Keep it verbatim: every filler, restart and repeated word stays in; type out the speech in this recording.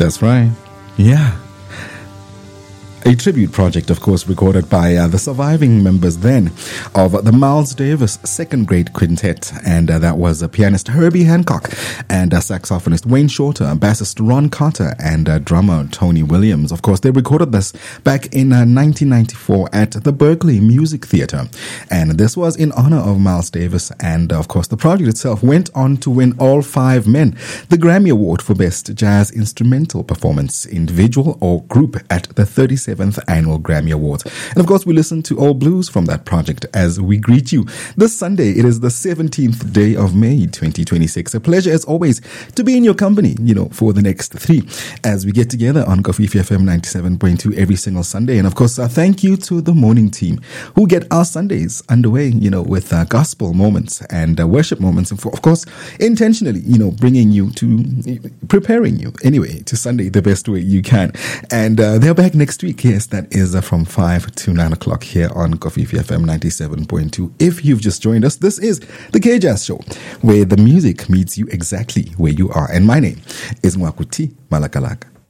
That's right. Yeah. A tribute project, of course, recorded by uh, the surviving members then of the Miles Davis second grade quintet. And uh, that was uh, pianist Herbie Hancock and uh, saxophonist Wayne Shorter, bassist Ron Carter, and uh, drummer Tony Williams. Of course, they recorded this back in uh, nineteen ninety-four at the Berkeley Music Theatre. And this was in honor of Miles Davis. And, uh, of course, the project itself went on to win all five men the Grammy Award for Best Jazz Instrumental Performance, Individual or Group at the thirty-seventh Annual Grammy Awards. And of course, we listen to all blues from that project as we greet you this Sunday. It is the seventeenth day of May, twenty twenty-six. A pleasure as always to be in your company, you know, for the next three as we get together on Kofifi F M ninety-seven point two every single Sunday. And of course, uh, thank you to the morning team who get our Sundays underway, you know, with uh, gospel moments and uh, worship moments. And for, of course, intentionally, you know, bringing you to, preparing you anyway to Sunday the best way you can. And uh, they're back next week. Yes, that is uh, from five to nine o'clock here on Kofifi F M ninety-seven point two. If you've just joined us, this is the K-Jazz Show, where the music meets you exactly where you are. And my name is Mwakuti Malakalaka.